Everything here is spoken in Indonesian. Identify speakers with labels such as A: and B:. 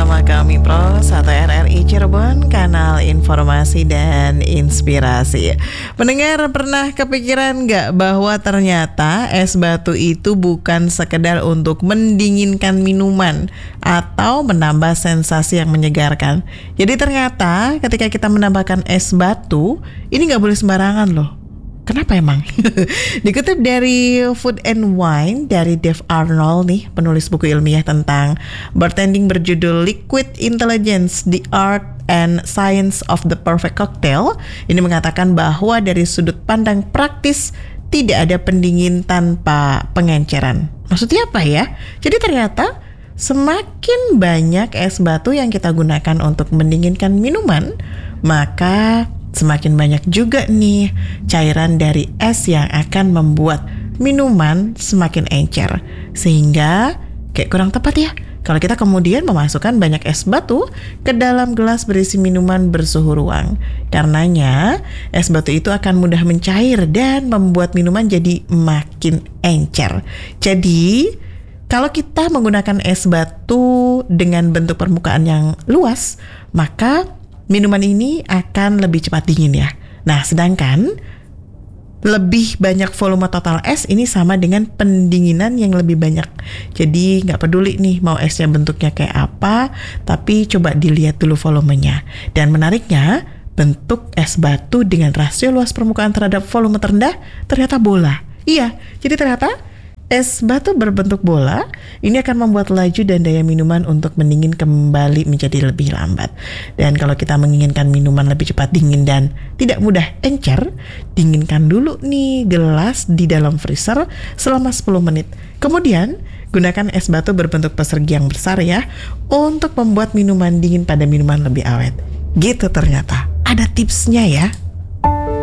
A: bersama kami Pro 1 RRI Cirebon, kanal informasi dan inspirasi. Pendengar, pernah kepikiran gak bahwa ternyata es batu itu bukan sekedar untuk mendinginkan minuman atau menambah sensasi yang menyegarkan. Jadi ternyata ketika kita menambahkan es batu, ini gak boleh sembarangan loh. Kenapa emang? Dikutip dari Food and Wine dari Dave Arnold nih, penulis buku ilmiah tentang bartending berjudul Liquid Intelligence: The Art and Science of the Perfect Cocktail. Ini mengatakan bahwa dari sudut pandang praktis tidak ada pendingin tanpa pengenceran. Maksudnya apa ya? Jadi ternyata semakin banyak es batu yang kita gunakan untuk mendinginkan minuman, maka semakin banyak juga nih cairan dari es yang akan membuat minuman semakin encer. Sehingga kayak kurang tepat ya kalau kita kemudian memasukkan banyak es batu ke dalam gelas berisi minuman bersuhu ruang. Karenanya es batu itu akan mudah mencair dan membuat minuman jadi makin encer. Jadi kalau kita menggunakan es batu dengan bentuk permukaan yang luas, maka minuman ini akan lebih cepat dingin ya. Nah, sedangkan lebih banyak volume total es ini sama dengan pendinginan yang lebih banyak. Jadi nggak peduli nih mau esnya bentuknya kayak apa, tapi coba dilihat dulu volumenya. Dan menariknya, bentuk es batu dengan rasio luas permukaan terhadap volume terendah ternyata bola. Iya, jadi ternyata es batu berbentuk bola ini akan membuat laju dan daya minuman untuk mendingin kembali menjadi lebih lambat. Dan kalau kita menginginkan minuman lebih cepat dingin dan tidak mudah encer, dinginkan dulu nih gelas di dalam freezer selama 10 menit. Kemudian gunakan es batu berbentuk persegi yang besar ya untuk membuat minuman dingin pada minuman lebih awet. Gitu ternyata. Ada tipsnya ya.